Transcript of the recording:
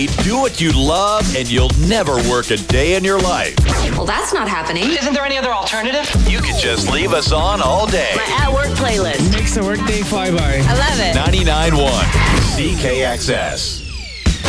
Do what you love and you'll never work a day in your life. Well, that's not happening. Isn't there any other alternative? You can just leave us on all day. My at-work playlist Makes the workday fly by. I love it. 99.1 CKXS.